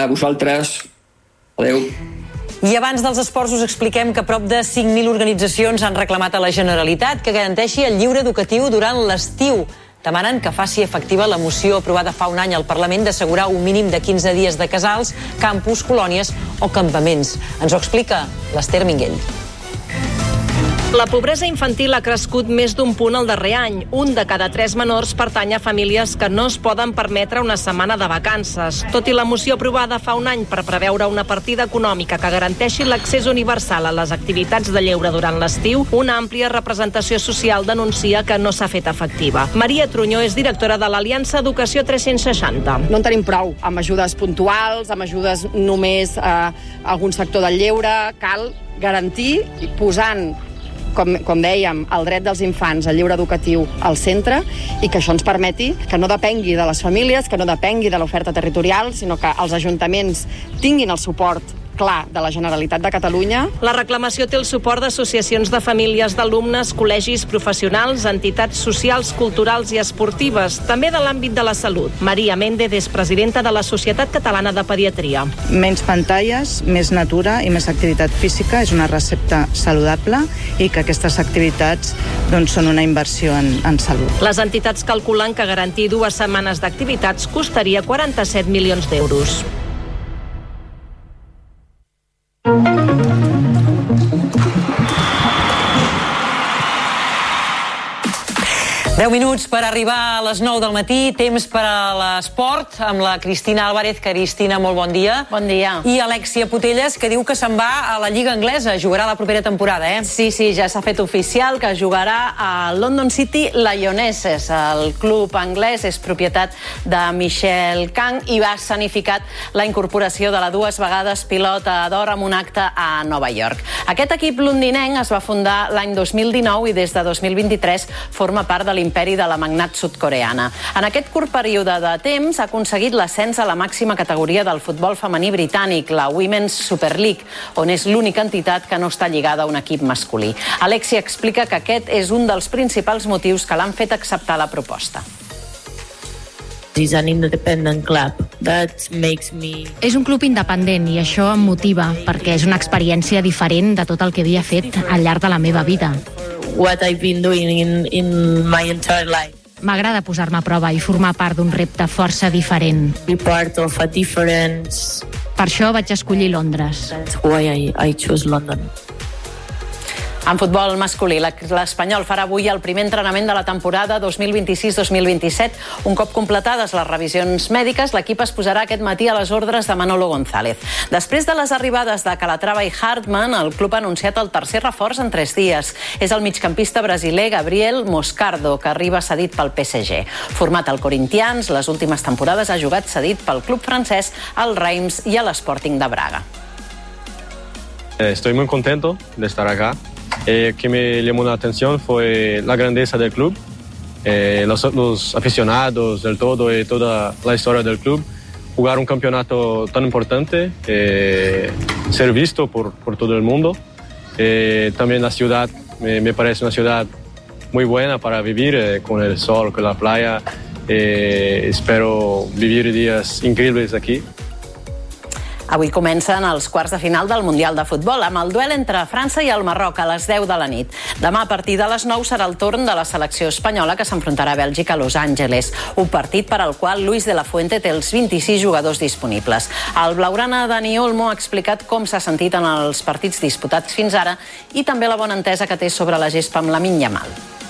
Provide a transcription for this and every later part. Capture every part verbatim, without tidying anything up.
a vosaltres. Adéu. I abans dels esports us expliquem que prop de cinc mil organitzacions han reclamat a la Generalitat que garanteixi el lliure educatiu durant l'estiu. Demanen que faci efectiva la moció aprovada fa un any al Parlament d'assegurar un mínim de quinze dies de casals, campus, colònies o campaments. Ens ho explica l'Ester Minguell. La pobresa infantil ha crescut més d'un punt el darrer any. Un de cada tres menors pertany a famílies que no es poden permetre una setmana de vacances. Tot i la moció aprovada fa un any per preveure una partida econòmica que garanteixi l'accés universal a les activitats de lleure durant l'estiu, una àmplia representació social denuncia que no s'ha fet efectiva. Maria Trunyó és directora de l'Aliança Educació tres-cents seixanta. No en tenim prou amb ajudes puntuals, amb ajudes només a algun sector del lleure. Cal garantir, posant Com, com dèiem, el dret dels infants al lleure educatiu al centre i que això ens permeti que no depengui de les famílies, que no depengui de l'oferta territorial, sinó que els ajuntaments tinguin el suport clar de la Generalitat de Catalunya. La reclamació té el suport d'associacions de famílies d'alumnes, col·legis professionals, entitats socials, culturals i esportives, també de l'àmbit de la salut. Maria Méndez és presidenta de la Societat Catalana de Pediatria. Menys pantalles, més natura i més activitat física és una recepta saludable i que aquestes activitats doncs, són una inversió en, en salut. Les entitats calculen que garantir dues setmanes d'activitats costaria quaranta-set milions d'euros. deu minuts per arribar a les nou del matí, temps per a l'esport, amb la Cristina Álvarez. Cristina, molt bon dia. Bon dia. I Alexia Putelles, que diu que se'n va a la Lliga Anglesa, jugarà la propera temporada, eh? Sí, sí, ja s'ha fet oficial que jugarà a London City Lionesses. El club anglès és propietat de Michel Kang i va escenificat la incorporació de la dues vegades pilota d'or amb un acte a Nova York. Aquest equip londinenc es va fundar l'any dos mil dinou i des de dos mil vint-i-tres forma part de l'imperi de la magnat sud-coreana. En aquest curt període de temps ha aconseguit l'ascens a la màxima categoria del futbol femení britànic, la Women's Super League, on és l'única entitat que no està lligada a un equip masculí. Alexia explica que aquest és un dels principals motius que l'han fet acceptar la proposta. És un independent club. That makes me... És un club independent i això em motiva perquè és una experiència diferent de tot el que havia fet al llarg de la meva vida. What I've been doing in, in my entire life. M'agrada posar-me a prova i formar part d'un repte força diferent. Be part of a different... Per això vaig escollir Londres. That's why I, I chose London. En futbol masculí, l'Espanyol farà avui el primer entrenament de la temporada dos mil vint-i-sis dos mil vint-i-set. Un cop completades les revisions mèdiques, l'equip es posarà aquest matí a les ordres de Manolo González. Després de les arribades de Calatrava i Hartmann, el club ha anunciat el tercer reforç en tres dies. És el migcampista brasiler Gabriel Moscardo, que arriba cedit pel P S G. Format al Corinthians, les últimes temporades ha jugat cedit pel club francès, al Reims i a l'Sporting de Braga. Estoy muy contento de estar acá. Eh, que me llamó la atención fue la grandeza del club, eh, los, los aficionados del todo y toda la historia del club. Jugar un campeonato tan importante, eh, ser visto por, por todo el mundo. Eh, también la ciudad me, me parece una ciudad muy buena para vivir, eh, con el sol, con la playa. Eh, espero vivir días increíbles aquí. Avui comencen els quarts de final del Mundial de Futbol, amb el duel entre França i el Marroc a les deu de la nit. Demà, a partir de les nou, serà el torn de la selecció espanyola, que s'enfrontarà a Bèlgica a Los Angeles. Un partit per al qual Luis de la Fuente té els vint-i-sis jugadors disponibles. El blaugrana Dani Olmo ha explicat com s'ha sentit en els partits disputats fins ara i també la bona entesa que té sobre la gespa amb Lamine Yamal.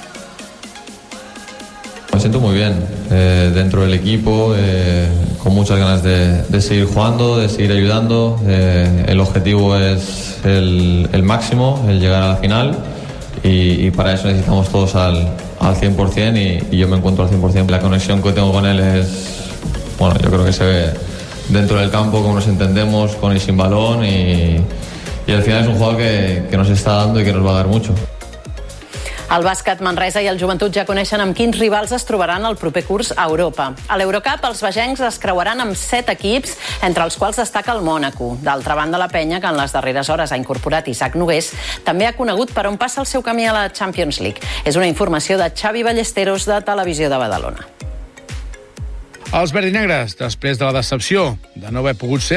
Me siento muy bien eh, dentro del equipo, eh, con muchas ganas de, de seguir jugando, de seguir ayudando. Eh, el objetivo es el, el máximo, el llegar a la final y, y para eso necesitamos todos al, al cien por ciento y, y yo me encuentro al cien por ciento. La conexión que tengo con él es, bueno, yo creo que se ve dentro del campo, cómo nos entendemos con y sin balón y, y al final es un jugador que, que nos está dando y que nos va a dar mucho. El bàsquet Manresa i el Joventut ja coneixen amb quins rivals es trobaran el proper curs a Europa. A l'Eurocup, els bagencs es creuaran amb set equips, entre els quals destaca el Mònaco. D'altra banda, la Penya, que en les darreres hores ha incorporat Isaac Nogués, també ha conegut per on passa el seu camí a la Champions League. És una informació de Xavi Ballesteros, de Televisió de Badalona. Els verdinegres, després de la decepció de no haver pogut ser